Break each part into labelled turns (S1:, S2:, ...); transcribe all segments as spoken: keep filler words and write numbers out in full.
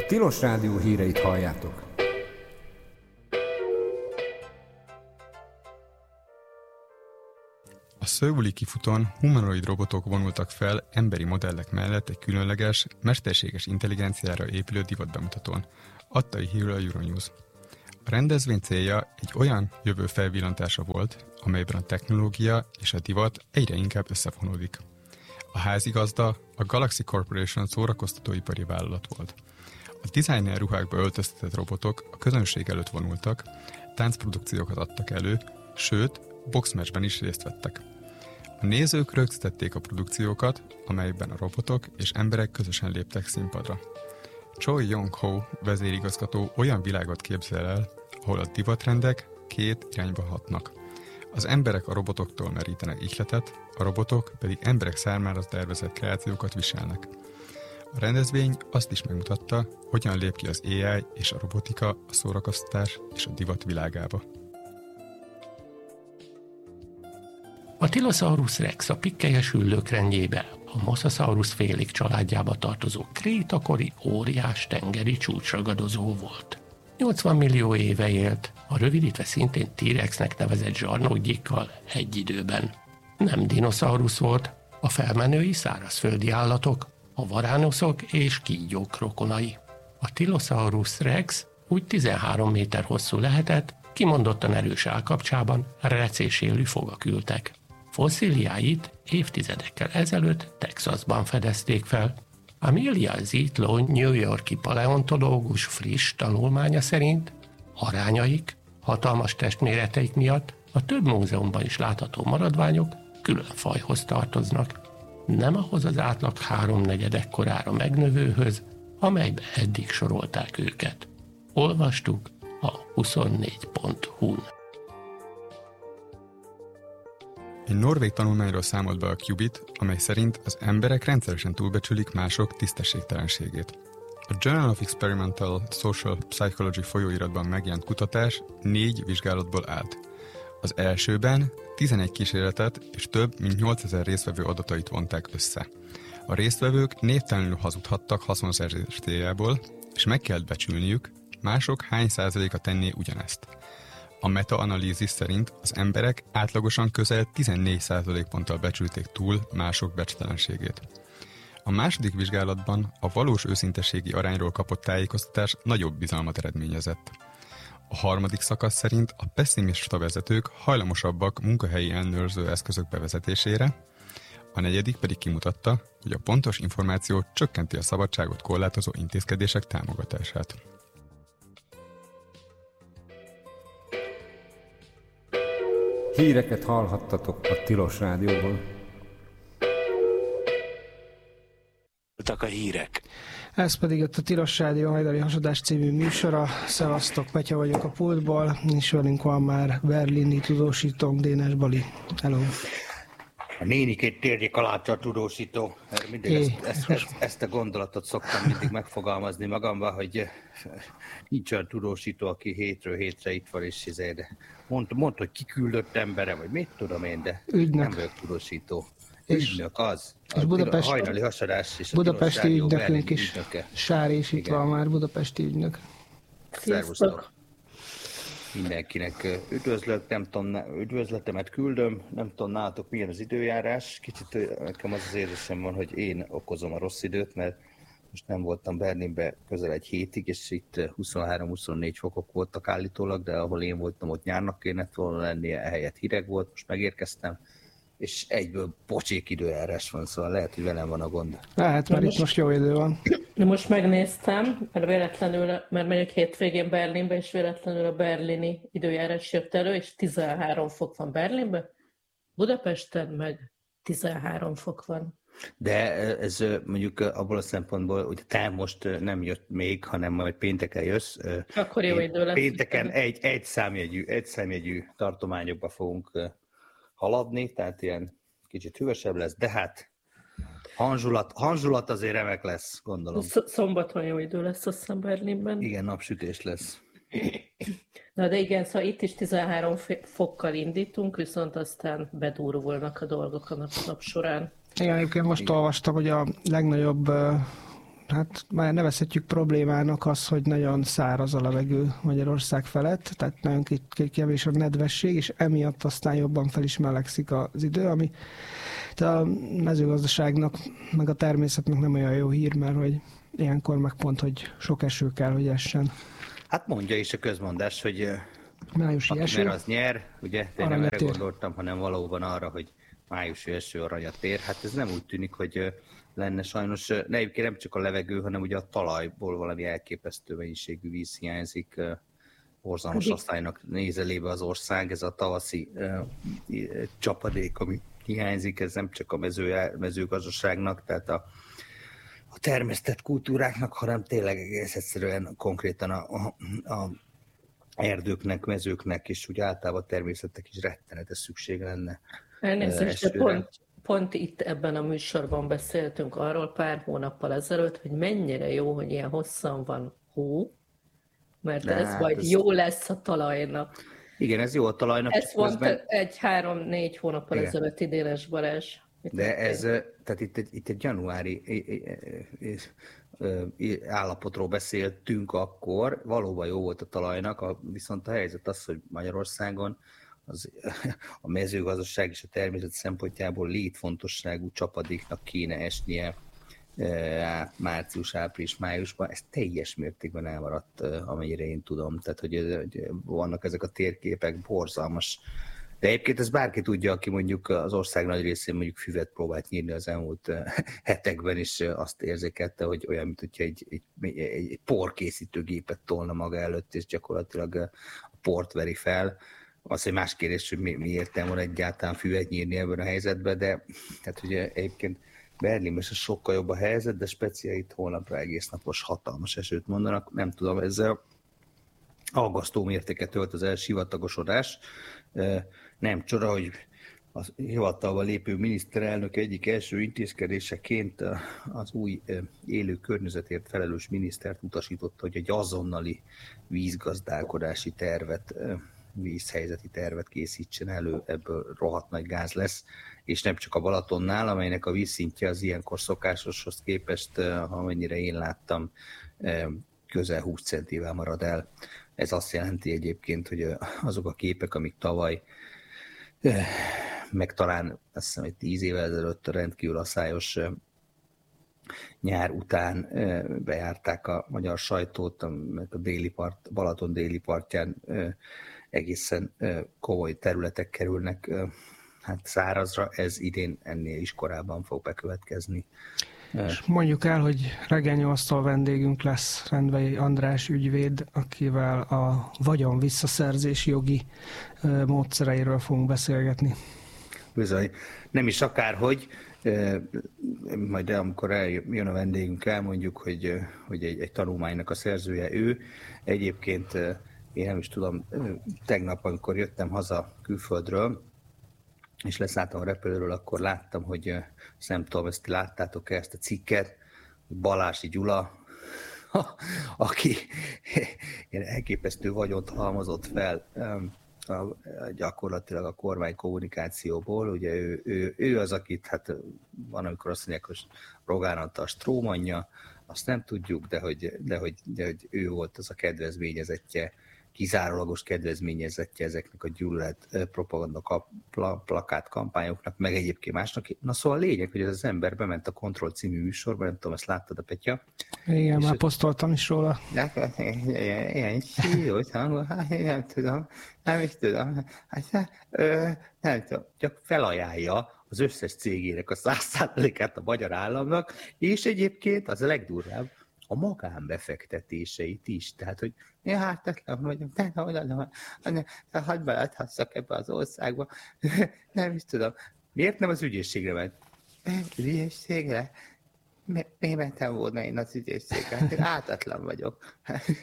S1: A Tilos Rádió híreit halljátok.
S2: A Szöuli kifutón humanoid robotok vonultak fel emberi modellek mellett egy különleges, mesterséges intelligenciára épülő divatbemutatón, adta hírül a Euronews. A rendezvény célja egy olyan jövő felvillantása volt, amelyben a technológia és a divat egyre inkább összefonódik. A házigazda a Galaxy Corporation szórakoztatóipari vállalat volt. A designer ruhákba öltöztetett robotok a közönség előtt vonultak, táncprodukciókat adtak elő, sőt, boxmatchben is részt vettek. A nézők rögzítették a produkciókat, amelyben a robotok és emberek közösen léptek színpadra. Choi Yong-ho vezérigazgató olyan világot képzel el, ahol a divatrendek két irányba hatnak. Az emberek a robotoktól merítenek ihletet, a robotok pedig emberek számára tervezett kreációkat viselnek. A rendezvény azt is megmutatta, hogyan lép ki az á i és a robotika a szórakoztatás és a divat világába.
S3: A Tylosaurus rex a pikkelyes üllők rendjébe, a Mosasaurus félék családjába tartozó krétakori óriás tengeri csúcsragadozó volt. nyolcvan millió éve élt, a rövidítve szintén T-rexnek nevezett zsarnokgyikkal egy időben. Nem dinoszaurusz volt, a felmenői szárazföldi állatok, a varánoszok és kígyók rokonai. A Tylosaurus rex úgy tizenhárom méter hosszú lehetett, kimondottan erős állkapcsában recés élő fogak ültek. Fosszíliáit évtizedekkel ezelőtt Texasban fedezték fel. Amelia Zitlow New York-i paleontológus friss tanulmánya szerint arányaik, hatalmas testméreteik miatt a több múzeumban is látható maradványok külön fajhoz tartoznak. Nem ahhoz az átlag háromnegyedek korára megnövőhöz, amelybe eddig sorolták őket. Olvastuk a huszonnégy pont hu-n.
S2: Egy norvég tanulmányról számolt be a Qubit, amely szerint az emberek rendszeresen túlbecsülik mások tisztességtelenségét. A Journal of Experimental Social Psychology folyóiratban megjelent kutatás négy vizsgálatból állt. Az elsőben tizenegy kísérletet és több mint nyolcezer résztvevő adatait vonták össze. A résztvevők névtelenül hazudhattak haszonszerzés céljából, és meg kellett becsülniük, mások hány százaléka tenné ugyanezt. A meta-analízis szerint az emberek átlagosan közel tizennégy százalékponttal becsülték túl mások becstelenségét. A második vizsgálatban a valós őszintességi arányról kapott tájékoztatás nagyobb bizalmat eredményezett. A harmadik szakasz szerint a pesszimista vezetők hajlamosabbak munkahelyi ellenőrző eszközök bevezetésére, a negyedik pedig kimutatta, hogy a pontos információ csökkenti a szabadságot korlátozó intézkedések támogatását.
S1: Híreket hallhattatok a Tilos Rádióból.
S4: A hírek.
S5: Ez pedig itt a Tilos Rádió Hajdani Hasadás című műsora. Szevasztok, Petya vagyok a pultból, és velünk van már berlini tudósítónk, Dénes Bali. Hello.
S6: A nénikét térjék alá a tudósító. Mindig
S5: é,
S6: ezt, ezt, ezt, ezt a gondolatot szoktam mindig megfogalmazni magamban, hogy nincs olyan tudósító, aki hétről hétre itt van, és de mond, mond, hogy kiküldött embere, vagy mit tudom én, de
S5: ügynök.
S6: Nem vagyok tudósító.
S5: És,
S6: ügynök az.
S5: És
S6: a,
S5: Budapest,
S6: a hajnali hasadás és a
S5: budapesti ügynökünk is.
S6: Ügynöke.
S5: Sár is itt van már, budapesti ügynök.
S6: Szervusztok. Mindenkinek üdvözlök, nem tudom, üdvözletemet küldöm, nem tudom nálatok milyen az időjárás. Kicsit nekem az az érzésem van, hogy én okozom a rossz időt, mert most nem voltam Berlinben közel egy hétig, és itt huszonhárom-huszonnégy fokok voltak állítólag, de ahol én voltam, ott nyárnak kéne volna lennie, ehelyett hideg volt, most megérkeztem, és egyből pocsék időjárás van, szóval lehet, hogy velem van a gond.
S5: Lehet, mert itt most jó idő van.
S7: De most megnéztem, mert véletlenül, mert megyek hétvégén Berlinbe, és véletlenül a berlini időjárás jött elő, és tizenhárom fok van Berlinben, Budapesten meg tizenhárom fok van.
S6: De ez mondjuk abból a szempontból, hogy te most nem jött még, hanem majd pénteken jössz.
S7: Akkor jó idő lesz.
S6: Pénteken egy, egy, számjegyű, egy számjegyű tartományokba fogunk haladni, tehát ilyen kicsit hűvösebb lesz, de hát hanzulat, hanzulat azért remek lesz, gondolom.
S7: Szombaton jó idő lesz, azt hiszem Berlinben.
S6: Igen, napsütés lesz.
S7: Na de igen, szóval itt is tizenhárom fokkal indítunk, viszont aztán bedurvulnak a dolgok a nap, nap során.
S5: Igen, egyébként most olvastam, hogy a legnagyobb uh, hát már nevezhetjük problémának az, hogy nagyon száraz a levegő Magyarország felett, tehát nagyon kevés a nedvesség, és emiatt aztán jobban fel is melegszik az idő, ami a mezőgazdaságnak, meg a természetnek nem olyan jó hír, mert hogy ilyenkor meg pont, hogy sok eső kell, hogy essen.
S6: Hát mondja is a közmondás, hogy
S5: májusi
S6: aki
S5: eső,
S6: mer, az nyer, ugye? De nem erre gondoltam, hanem valóban arra, hogy májusi eső aranyat ér. Hát ez nem úgy tűnik, hogy lenne sajnos, ne egyébként nem csak a levegő, hanem ugye a talajból valami elképesztő mennyiségű víz hiányzik. Borzalmas osztálynak nézelébe az ország, ez a tavaszi uh, csapadék, ami hiányzik, ez nem csak a mező, mezőgazdaságnak, tehát a, a termesztett kultúráknak, hanem tényleg egész egyszerűen konkrétan a, a, a erdőknek, mezőknek, és úgy általában a természetnek is rettenetes szükség lenne.
S7: Elnézést, de pont, pont itt ebben a műsorban beszéltünk arról pár hónappal ezelőtt, hogy mennyire jó, hogy ilyen hosszan van hó, mert de ez hát majd ez... jó lesz a talajnak.
S6: Igen, ez jó a talajnak.
S7: Ezt mondta közben... egy három-négy hónappal igen. ezelőtt Idénes Balázs.
S6: De ez, tehát itt egy, itt egy januári állapotról beszéltünk akkor, valóban jó volt a talajnak, viszont a helyzet az, hogy Magyarországon az, a mezőgazdaság és a természet szempontjából létfontosságú csapadéknak kéne esnie március, április, májusban, ez teljes mértékben elmaradt, amennyire én tudom. Tehát, hogy, hogy vannak ezek a térképek, borzalmas. De egyébként ez bárki tudja, aki mondjuk az ország nagy részén mondjuk füvet próbált nyírni az elmúlt hetekben, és azt érzékelte, hogy olyan, mint hogyha egy, egy, egy, egy porkészítőgépet tolna maga előtt, és gyakorlatilag a port veri fel. Az egy más kérdés, hogy mi, mi értelme van egyáltalán füvet nyírni ebben a helyzetben, de tehát ugye egyébként Berlinben is sokkal jobb a helyzet, de speciál itt holnapra egész napos hatalmas esőt mondanak. Nem tudom, ezzel aggasztó mértéket ölt az elsivatagosodás. Nem csoda, hogy az hivatalba lépő miniszterelnök egyik első intézkedéseként az új élő környezetért felelős minisztert utasította, hogy egy azonnali vízgazdálkodási tervet, vízhelyzeti tervet készítsen elő, ebből rohadt nagy gáz lesz, és nem csak a Balatonnál, amelynek a vízszintje az ilyenkor szokásoshoz képest, amennyire én láttam, közel húsz centivel marad el. Ez azt jelenti egyébként, hogy azok a képek, amik tavaly, meg talán azt hiszem, hogy tíz évvel ezelőtt a rendkívül asszályos nyár után bejárták a magyar sajtót, a déli part, Balaton déli partján egészen komoly területek kerülnek hát szárazra, ez idén ennél is korábban fog bekövetkezni.
S5: És mondjuk el, hogy reggelnyolctól vendégünk lesz Rendvei András ügyvéd, akivel a vagyon visszaszerzési jogi módszereiről fogunk beszélgetni.
S6: Bizony, nem is akárhogy, majd amikor eljön a vendégünk, elmondjuk, hogy, hogy egy, egy tanulmánynak a szerzője ő. Egyébként én nem is tudom, tegnap, amikor jöttem haza külföldről, és leszálltam a repülőről, akkor láttam, hogy nem tudom, ezt láttátok-e ezt a cikket, Balási Gyula, aki elképesztő vagyont halmozott fel a, gyakorlatilag a kormány kommunikációból. Ugye ő, ő, ő az, akit, hát van, amikor azt mondják, hogy Rogán Antal strómanja, azt nem tudjuk, de hogy, de, hogy, de hogy ő volt az a kedvezményezettje, kizárólagos kedvezményezettje ezeknek a gyűlölet propaganda plakát kampányoknak, meg egyébként másnak. Na szóval a lényeg, hogy ez az ember bement a Kontroll című műsorba, nem tudom, ezt láttad a Petya?
S5: Igen, már posztoltam is róla.
S6: Ilyen síros hangol, nem tudom, nem is tudom, nem tudom, csak felajánlja az összes cégének a száz százalékát a magyar államnak, és egyébként az a legdurvább, a magánbefektetéseit is. Tehát, hogy én hártatlan vagyok, de hadd beláthasszak ebbe az országba. Nem is tudom. Miért nem az ügyészségre ment? Az ügyészségre? Miért mentem volna én az ügyészségre? Én ártatlan vagyok.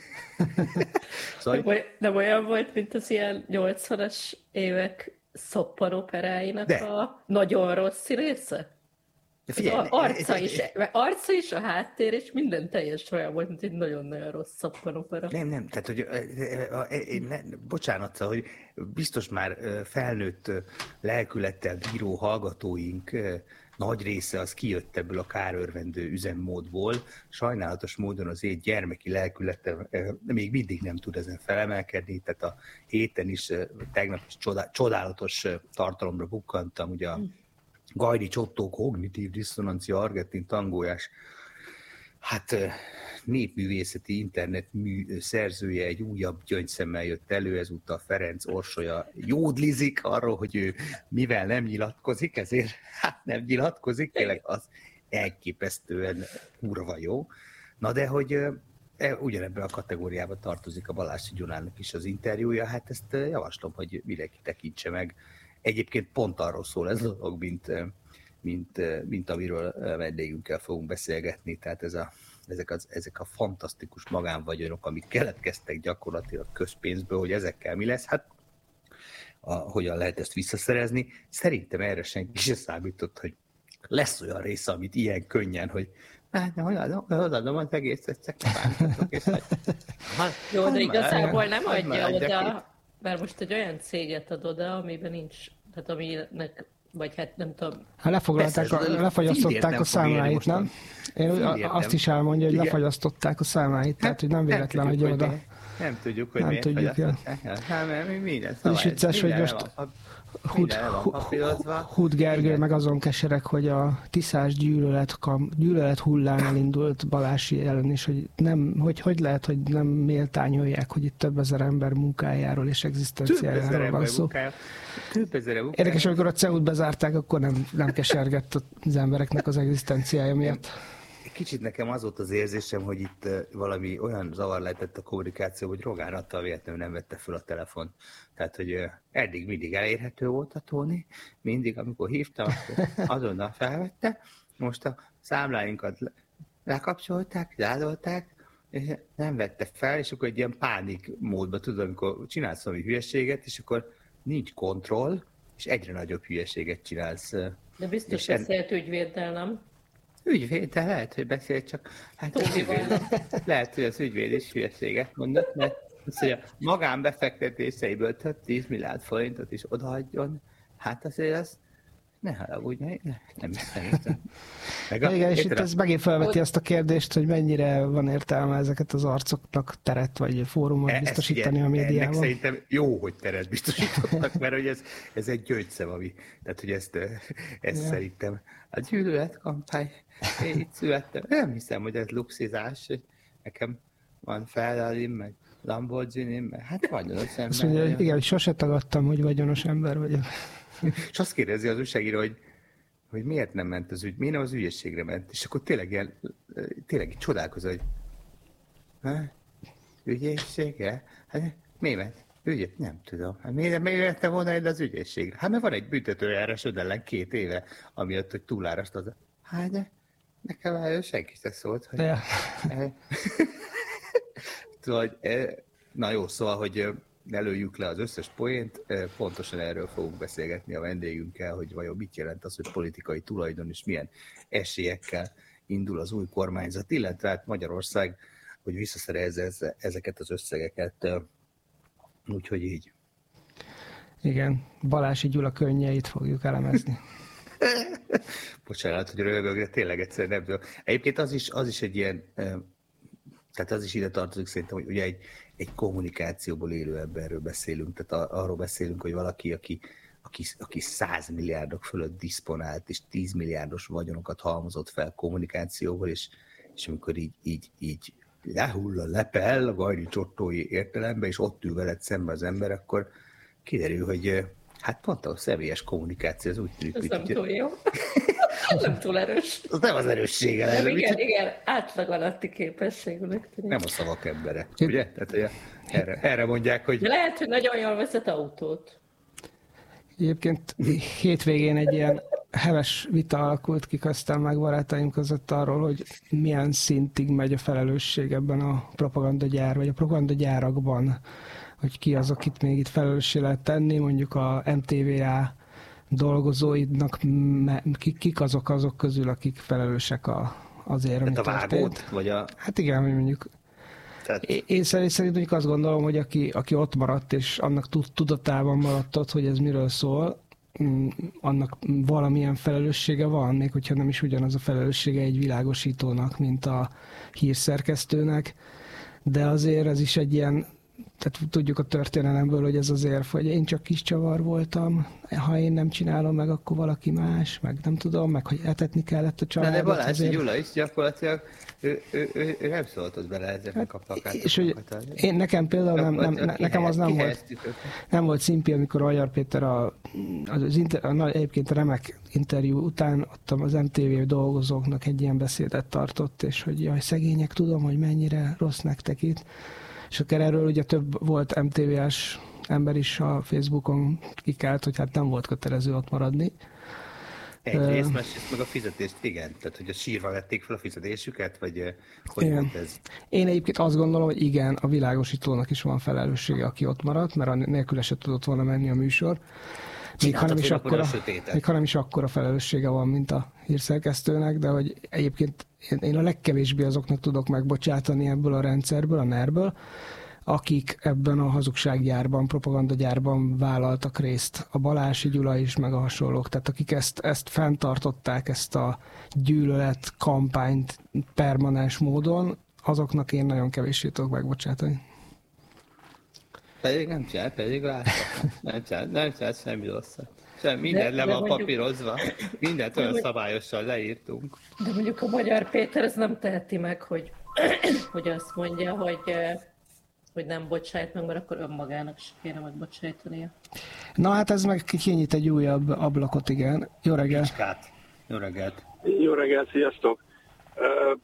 S7: Szóval... Nem olyan volt, mint az ilyen nyolcvanas évek szoppanoperáinak a nagyon rossz színésze? Figyelj, arca, is, arca is, a háttér, és minden teljes olyan volt, mint egy nagyon-nagyon rossz szappanopera.
S6: Nem, nem, tehát, hogy én, ne, bocsánat, hogy biztos már felnőtt lelkülettel bíró hallgatóink nagy része az kijött ebből a kárörvendő üzemmódból. Sajnálatos módon az én gyermeki lelkületem még mindig nem tud ezen felemelkedni, tehát a héten is, tegnap is csodálatos tartalomra bukkantam, ugye a Gajdi Csottó kognitív diszonancia argentin tangójás, hát népművészeti internetmű szerzője egy újabb gyöngyszemmel jött elő, ezúttal Ferenc Orsolya jódlizik arról, hogy ő mivel nem nyilatkozik, ezért hát nem nyilatkozik, tényleg az elképesztően kurva jó. Na de hogy e, ugyanebben a kategóriába tartozik a Balási Gyulának is az interjúja, hát ezt javaslom, hogy mindenki tekintse meg. Egyébként pont arról szól ez a dolog, mint, mint, mint amiről vendégünkkel fogunk beszélgetni, tehát ez a, ezek, az, ezek a fantasztikus magánvagyonok, amik keletkeztek gyakorlatilag közpénzből, hogy ezekkel mi lesz, hát a, hogyan lehet ezt visszaszerezni. Szerintem erre senki sem számított, hogy lesz olyan része, amit ilyen könnyen, hogy hát odaadom az egészet, csak bántatok, és hát...
S7: Jó, de igazából nem adja oda, mert most egy olyan céget ad oda, amiben nincs, tehát aminek, vagy hát nem tudom...
S5: Hát lefoglalták, a, lefagyasztották a számláit, nem? Én azt is elmondja, hogy igen, lefagyasztották a számláit, tehát hogy nem véletlen, hogy oda...
S6: Nem tudjuk, hogy
S5: nem
S6: miért
S5: tudjuk,
S6: fagyasztották el. Hát, mert minden
S5: az is vicces, hogy most Hud Gergő meg azon keserek, hogy a Tiszás gyűlölet, gyűlölet hullám elindult Balási ellen, és hogy, nem, hogy hogy lehet, hogy nem méltányolják, hogy itt több ezer ember munkájáról és egzisztenciájáról van szó. Érdekes, amikor a cé e u-t bezárták, akkor nem, nem kesergett az embereknek az egzisztenciája miatt.
S6: Kicsit nekem az volt az érzésem, hogy itt valami olyan zavar lehetett a kommunikáció, hogy Rogán Attila véletlenül nem vette föl a telefont. Tehát, hogy eddig mindig elérhető volt a Tóni, mindig, amikor hívtam, azonnal felvette. Most a számláinkat lekapcsolták, zárolták, és nem vette fel, és akkor egy ilyen pánik módban, tudod, amikor csinálsz valami hülyeséget, és akkor nincs kontroll, és egyre nagyobb hülyeséget csinálsz.
S7: De biztos beszélt ügyvéddel, nem?
S6: Ügyvéd, de lehet, hogy beszél, csak hát ügyvéd, lehet, hogy az ügyvéd is hülyeséget mondott, mert azt, hogy a magánbefektetéseiből több tíz milliárd forintot is odaadjon, hát azért az ne haragudj, ne, nem hiszem.
S5: Igen, és itt ez megint felveti azt a kérdést, hogy mennyire van értelme ezeket az arcoknak teret vagy fórumot e, biztosítani a médiában.
S6: Ennek szerintem jó, hogy teret biztosítottak, mert hogy ez, ez egy gyöngyszem, ami, tehát hogy ezt, ezt ja. Szerintem a gyűlöletkampány, én itt születtem, nem hiszem, hogy ez luxizás, hogy nekem van Ferrarim, meg Lamborghini, meg hát vagyonos ember.
S5: Azt mondja, igen, hogy sose tagadtam, hogy vagyonos ember vagyok.
S6: És azt kérdezi az újságíró, hogy, hogy miért nem ment az ügy, miért nem az ügyességre ment, és akkor tényleg ilyen, tényleg csodálkozol, hogy ha? Ügyességre? Hát mi ment? Ügyet? Nem tudom. Hát miért, miért mente volna ide az ügyességre? Hát mert van egy büntetőjárásod ellen két éve, amiatt, hogy túlárast az. Hát de nekem erről senki se szólt, hogy... Ja. Tudod, na jó, szóval, hogy ne lőjük le az összes poént, pontosan erről fogunk beszélgetni a vendégünkkel, hogy vajon mit jelent az, hogy politikai tulajdon és milyen esélyekkel indul az új kormányzat, illetve hát Magyarország, hogy visszaszerezze ezeket az összegeket, úgyhogy így.
S5: Igen, Balási Gyula könnyeit fogjuk elemezni.
S6: Bocsánat, hogy röhögök, de tényleg egyszerűen nem tudom. Egyébként az is, az is egy ilyen, tehát az is ide tartozik szerintem, hogy ugye egy, egy kommunikációból élő emberről beszélünk, tehát arról beszélünk, hogy valaki, aki, aki, aki száz milliárdok fölött diszponált, és tíz milliárdos vagyonokat halmozott fel kommunikációból, és, és amikor így, így, így lehull a lepel a Gajdi Csottói értelembe, és ott ül veled szembe az ember, akkor kiderül, hogy hát pont a személyes kommunikáció az úgy tűnik,
S7: ez nem túl jó. Nem túl erős.
S6: Az nem az erőssége lenne.
S7: Igen, mit? Igen, átlag alatti képességűnek tűnik.
S6: Nem a szavak embere, ugye? Tehát ugye, erre, erre mondják, hogy...
S7: De lehet, hogy nagyon jól vezet autót.
S5: Egyébként hétvégén egy ilyen heves vita alakult ki köztem meg barátaim között arról, hogy milyen szintig megy a felelősség ebben a propagandagyár, vagy a propagandagyárakban, hogy ki az, akit még itt felelőssé lehet tenni, mondjuk a em té vé á dolgozóidnak, kik azok azok közül, akik felelősek a, azért, amit
S6: történt. A vágót? Vagy a...
S5: Hát igen, hogy mondjuk Tehát... én szerint mondjuk azt gondolom, hogy aki, aki ott maradt, és annak tudatában maradt ott, hogy ez miről szól, annak valamilyen felelőssége van, még hogyha nem is ugyanaz a felelőssége egy világosítónak, mint a hírszerkesztőnek, de azért ez is egy ilyen, tehát tudjuk a történelemből, hogy ez azért, hogy én csak kis csavar voltam, ha én nem csinálom meg, akkor valaki más, meg nem tudom, meg hogy etetni kellett a családot.
S6: De, de Balázs
S5: azért...
S6: Gyula is gyakorlatilag, ő, ő, ő, ő nem szóltott bele ezeknek a plakátokat.
S5: És hogy én nekem például nem, nem, ne, nekem az nem volt, nem volt szimpi, amikor Magyar Péter a, az inter, a, egyébként a remek interjú után ott az em té vé dolgozóknak egy ilyen beszédet tartott, és hogy jaj, szegények, tudom, hogy mennyire rossz nektek itt. És akkor erről ugye több volt em té vé-s ember is a Facebookon kikált, hogy hát nem volt kötelező ott maradni.
S6: Egyrészt, másrészt meg a fizetést, igen. Tehát, hogy a sírva vették fel a fizetésüket, vagy hogy
S5: igen.
S6: volt ez?
S5: Én egyébként azt gondolom, hogy igen, a világosítónak is van felelőssége, aki ott maradt, mert nélküle se tudott volna menni a műsor. Még hanem, is akkora, még hanem is akkora felelőssége van, mint a hírszerkesztőnek, de hogy egyébként én a legkevésbé azoknak tudok megbocsátani ebből a rendszerből, a nerből, akik ebben a hazugsággyárban, propagandagyárban vállaltak részt. A Balási Gyula is, meg a hasonlók. Tehát akik ezt, ezt fenntartották, ezt a gyűlölet kampányt permanens módon, azoknak én nagyon kevéssé tudok megbocsátani.
S6: Pedig nem csinál, pedig látta. Nem csinál, nem csinál semmi rosszat. Sem, minden le van mondjuk... papírozva, mindent olyan szabályosan leírtunk.
S7: De mondjuk a Magyar Péter ez nem teheti meg, hogy, hogy azt mondja, hogy, hogy nem bocsájt meg, mert akkor önmagának is kéne megbocsájtania.
S5: Na hát ez meg kinyit egy újabb ablakot, igen. Jó reggelt!
S6: Picskát. Jó reggelt!
S8: Jó reggelt, sziasztok! Uh,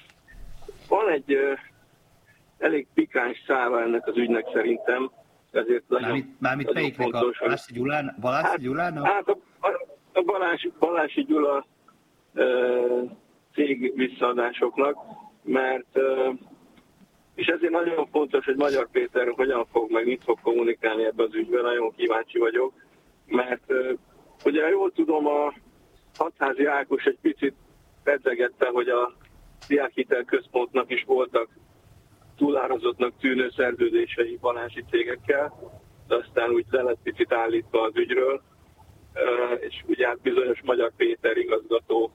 S8: van egy uh, elég pikáns szála ennek az ügynek szerintem, ezért
S6: Mármint, mármint melyiknek a Balási Gyulán, Balási hát, Gyulának?
S8: Hát a, a Balási, Balási Gyula uh, cég visszaadásoknak, mert uh, és ezért nagyon fontos, hogy Magyar Péter hogyan fog, meg mit fog kommunikálni ebbe az ügyben, nagyon kíváncsi vagyok, mert uh, ugye jól tudom, a Hatházi Ákos egy picit pedzegette, hogy a Diákhitel Központnak is voltak túlárazottnak tűnő szerződései Balási cégekkel, de aztán úgy le lett picit állítva az ügyről, és ugye hát bizonyos Magyar Péter igazgató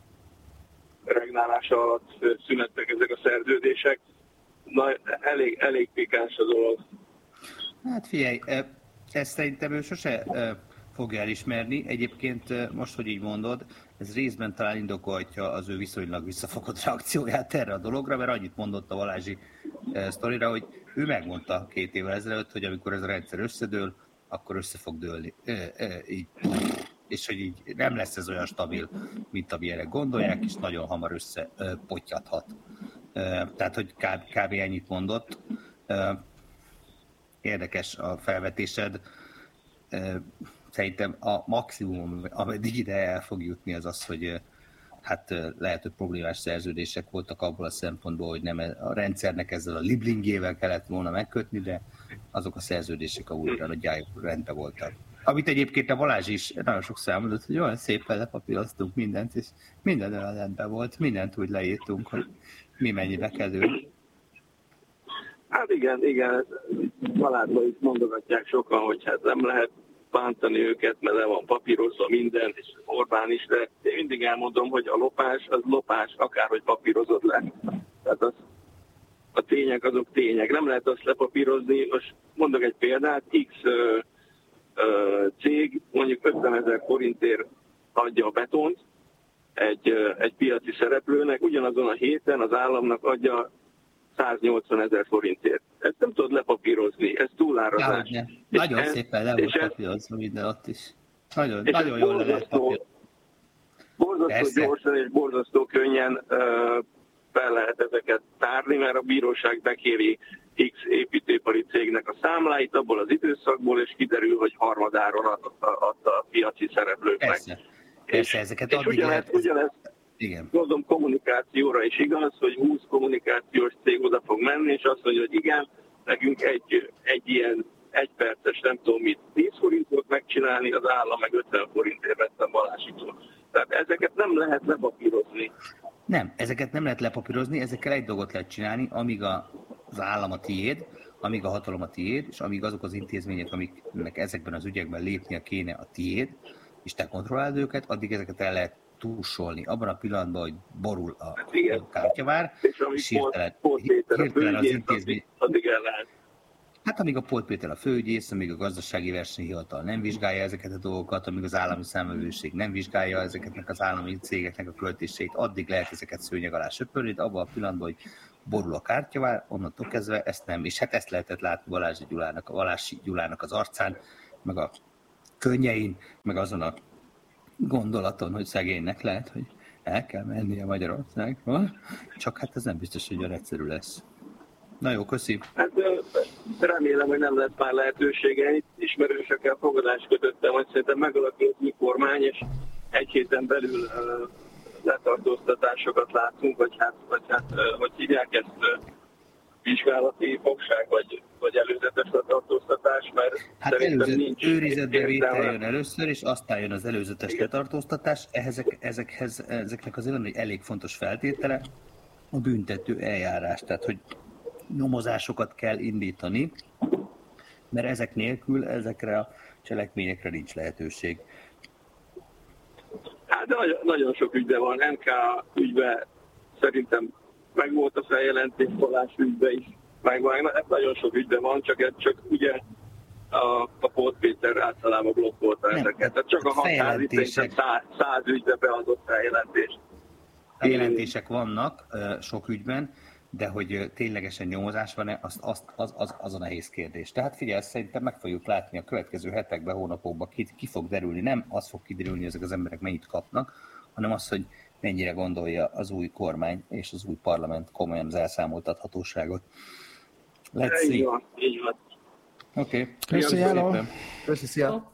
S8: regnálása alatt szünettek ezek a szerződések. Na, elég, elég pikáns a dolog.
S6: Hát figyelj, ezt szerintem ő sose fogja elismerni. Egyébként most, hogy így mondod, ez részben talán indokolhatja az ő viszonylag visszafogott reakcióját erre a dologra, mert annyit mondott a Balázsi eh, sztorira, hogy ő megmondta két évvel ezelőtt, hogy amikor ez a rendszer összedől, akkor össze fog dőlni. Eh, eh, így, és hogy így nem lesz ez olyan stabil, mint amilyenre gondolják, és nagyon hamar összepotyadhat. Eh, tehát, hogy kb, kb. Ennyit mondott. Eh, érdekes a felvetésed. Eh, Szerintem a maximum, ameddig ide el fog jutni, az az, hogy hát lehet, hogy problémás szerződések voltak abból a szempontból, hogy nem a rendszernek ezzel a liblingével kellett volna megkötni, de azok a szerződések a újra nagyjából rendben voltak. Amit egyébként a Balázs is nagyon sokszor elmondott, hogy olyan szépen lepapíroztunk mindent, és minden olyan rendben volt, mindent úgy leírtunk, hogy mi mennyibe kerül.
S8: Hát igen, igen, Balázsban is mondogatják sokan, hogy hát nem lehet bántani őket, mert le van papírozva minden, és Orbán is, de én mindig elmondom, hogy a lopás az lopás, akárhogy papírozod le. Tehát az, a tények azok tények. Nem lehet azt lepapírozni. Most mondok egy példát, X ö, ö, cég mondjuk ötvenezer forintért adja a betont egy, ö, egy piaci szereplőnek, ugyanazon a héten az államnak adja száznyolcvanezer forintért. Ezt nem tudod lepapírozni, ez túlárazás.
S6: Ja, nagyon ez, szépen le volt papírozva minden ott is. Nagyon, nagyon jól le lehet papírozni.
S8: Borzasztó gyorsan és borzasztó könnyen uh, fel lehet ezeket tárni, mert a bíróság bekéri X építőipari cégnek a számláit abból az időszakból, és kiderül, hogy harmadáron adta a piaci szereplőknek.
S6: Persze, Persze ezeket
S8: és
S6: addig
S8: ugyanez,
S6: lehet...
S8: ugyanez
S6: Igen.
S8: Gondolom kommunikációra is igaz, hogy húsz kommunikációs cég oda fog menni, és azt mondja, hogy igen, nekünk egy, egy ilyen egyperces, nem tudom mit, tíz forintot megcsinálni, az állam meg ötven forintért vettem Balázsitól. Tehát ezeket nem lehet lepapírozni.
S6: Nem, ezeket nem lehet lepapírozni, ezekkel egy dolgot lehet csinálni, amíg a, az állam a tiéd, amíg a hatalom a tiéd, és amíg azok az intézmények, amiknek ezekben az ügyekben lépnie kéne a tiéd, és te kontrolláld őket, addig ezeket el lehet túlsolni. Abban a pillanatban, hogy borul a hát kártyavár, és hirtelen, hirtelen az intézmény...
S8: Addig el lehet.
S6: Hát amíg a Polt Péter a főügyész, amíg a gazdasági versenyhivatal nem vizsgálja ezeket a dolgokat, amíg az állami számvevőség nem vizsgálja ezeknek az állami cégeknek a költéseit, addig lehet ezeket szőnyeg alá söpörni, de abban a pillanatban, hogy borul a kártyavár, onnantól kezdve ezt nem. És hát ezt lehetett látni Balázs Gyulának, Balázs Gyulának az arcán, meg a könnyein, meg azon a gondolaton, hogy szegénynek lehet, hogy el kell mennie Magyarországról, csak hát ez nem biztos, hogy olyan egyszerű lesz. Na jó, köszi.
S8: Hát remélem, hogy nem lesz már lehetősége. Itt ismerősökkel fogadást kötöttem, hogy szerintem megalakul az új kormány, és egy héten belül uh, letartóztatásokat látunk, vagy hát, vagy hát uh, hogy hívják ezt uh, vizsgálati fogság, vagy, vagy előzetes letartóztatás, mert
S6: hát
S8: szerintem
S6: előzet,
S8: nincs
S6: őrizetbe vétel jön először, és aztán jön az előzetes igen. letartóztatás. Ezek, ezekhez, ezeknek azért egy elég fontos feltétele a büntető eljárás, tehát hogy nyomozásokat kell indítani, mert ezek nélkül ezekre a cselekményekre nincs lehetőség.
S8: Hát de nagyon, nagyon sok ügyben van. em ká ügyben szerintem megvolt a feljelentés, Balázs ügyben is megvan. Hát nagyon sok ügyben van, csak, ez, csak ugye a, a Polt Péter általában blokkolta ezeket. Tehát csak a hatházi száz, száz ügybe beadott feljelentést.
S6: Feljelentések vannak sok ügyben, de hogy ténylegesen nyomozás van-e, az, az, az, az, az a nehéz kérdés. Tehát figyelj, szerintem meg fogjuk látni a következő hetekben, hónapokban, ki, ki fog derülni. Nem az fog kiderülni, hogy ezek az emberek mennyit kapnak, hanem az, hogy mennyire gondolja az új kormány és az új parlament komolyan az elszámoltathatóságot. Let's see.
S8: Így van, így van.
S6: Oké. Okay.
S5: Köszönöm.
S6: Köszi, szia.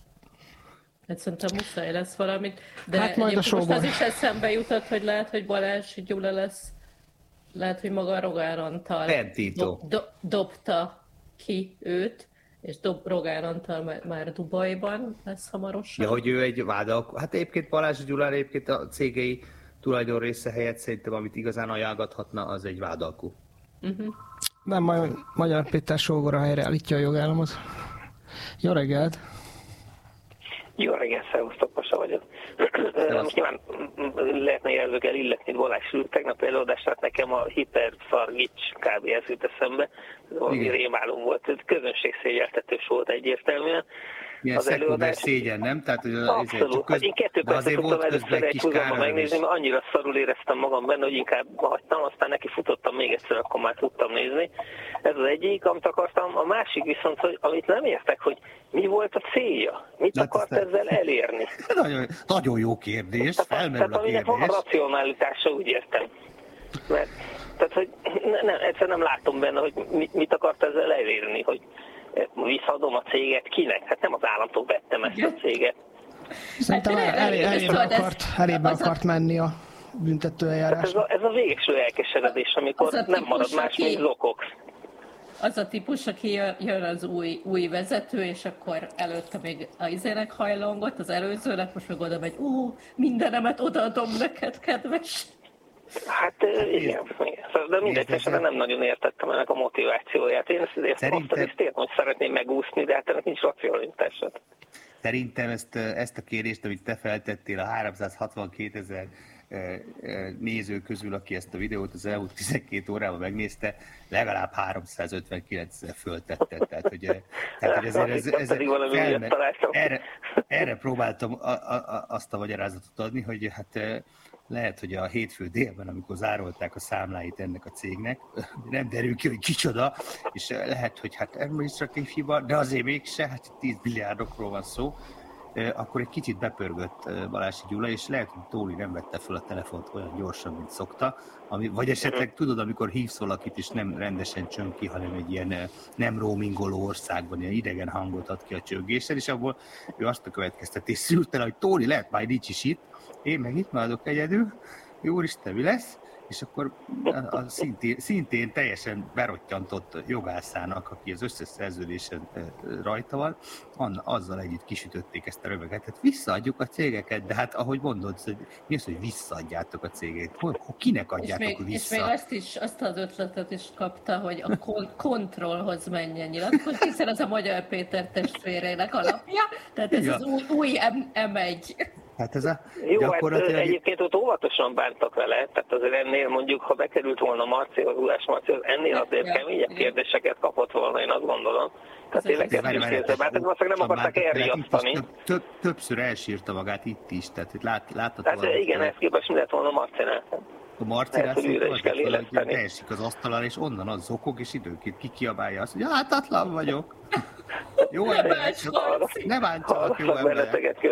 S7: Hát szerintem muszáj lesz valamit, de
S5: hát majd a
S7: most az is eszembe jutott, hogy lehet, hogy Balázs Gyula lesz. Lehet, hogy maga Rogán Antal
S6: do,
S7: do, dobta ki őt, és dob, Rogán Antal már, már Dubajban lesz hamarosan.
S6: Ja, hogy ő egy vádalkó. Hát egyébként Balázs Gyulán egyébként a cégei tulajdon része helyett szerintem, amit igazán ajánlgathatna, az egy vádalkó.
S7: Uh-huh.
S5: Nem, majd Magyar Péter sógora helyreállítja a jogállamot. Jó reggelt!
S9: Jó reggelt, szervusztok, Pasa vagyok. Most nyilván lehetne jelzőkkel illetni Balázs úr tegnapi előadását, nekem a hiperszargics kb. Ez jut eszembe. Ez valami rémálom volt, közönségszégyeltetős volt egyértelműen.
S6: Milyen szekunder szégyen, nem? Tehát, hogy az
S9: abszolút. Köz... Én kettő percet tudtam először egy húzamban megnézni, mert annyira szarul éreztem magam benne, hogy inkább hagytam, aztán neki futottam még egyszer, akkor már tudtam nézni. Ez az egyik, amit akartam. A másik viszont, hogy amit nem értek, hogy mi volt a célja? Mit hát akart ezt ezzel elérni?
S6: Nagyon, nagyon jó kérdés, tehát, felmerül tehát, a kérdés.
S9: Tehát van a racionalitása, úgy értem. Mert, tehát, hogy ne, ne, egyszer nem látom benne, hogy mit, mit akart ezzel elérni, hogy visszaadom a céget kinek? Hát nem az államtól vettem ezt a céget.
S5: Szerintem el, el, elébe akart, elébe akart menni a büntetőeljárás.
S9: Ez a, ez a végső elkeseredés, amikor nem típus, marad más, mint zokok.
S7: Az a típus, aki jön az új, új vezető, és akkor előtte még az izének hajlongott, az előzőnek, most meg oda megy, ú, mindenemet odaadom neked, kedves.
S9: Hát igen, igen. De mindegy, esetben nem nagyon értettem ennek a motivációját. Én ezt azért Szerintem... azt azért értem, hogy szeretném megúszni, de hát ennek nincs racionalitásod.
S6: Szerintem ezt, ezt a kérdést, amit te feltettél a háromszázhatvankétezer néző közül, aki ezt a videót az elmúlt tizenkét órában megnézte, legalább háromszázötvenkilencezer föltette. Tehát, hogy, tehát, hogy ezért ez, ez felmer, erre, erre próbáltam a, a, azt a magyarázatot adni, hogy hát lehet, hogy a hétfő délben, amikor zárolták a számláit ennek a cégnek, nem derül ki, hogy kicsoda, és lehet, hogy hát administratív hiba, de azért mégse, hát tíz milliárdokról van szó, akkor egy kicsit bepörgött Balási Gyula, és lehet, hogy Tóli nem vette fel a telefont olyan gyorsan, mint szokta, ami, vagy esetleg tudod, amikor hívsz valakit, és nem rendesen csöng ki, hanem egy ilyen nem roamingoló országban, ilyen idegen hangot ad ki a csöngéssel, és abból ő azt a következtetés szült el, hogy Tóli lehet, már nincs is itt, én meg itt maradok egyedül, Úristen, mi lesz? és akkor a, a szintén, szintén teljesen berottyantott jogásszának, aki az összes szerződésen rajta van, azzal együtt kisütötték ezt a röveget. Tehát visszaadjuk a cégeket, de hát ahogy mondod, hogy mi az, hogy visszaadjátok a cégét? Hol, kinek adjátok
S7: és még,
S6: vissza?
S7: És még azt, is, azt az ötletet is kapta, hogy a kon- kontrollhoz menjen nyilatkozni, hiszen az a Magyar Péter testvéreinek alapja, tehát ez ja. az új, új em egy.
S6: Hát ez a
S9: Jó, gyakorlatilag... hát egyébként ott óvatosan bántak vele, tehát azért ennél mondjuk, ha bekerült volna Marcihoz, Ulás Marcihoz, ennél azért keményebb kérdéseket kapott volna, én azt gondolom. Tehát tényleg ezt is kézzel, hát valószínűleg nem akarták elriasztani.
S6: Több, többször elsírta magát itt is, tehát itt lát, látható.
S9: Tehát igen, ezt képest mi lett volna Marcinál.
S6: A Marcinál szépen beesik az asztalán, és onnan az zokog, és időnként kikiabálja azt, hogy hátatlan vagyok. Jó emberek, ne bántsanak, jó emberek.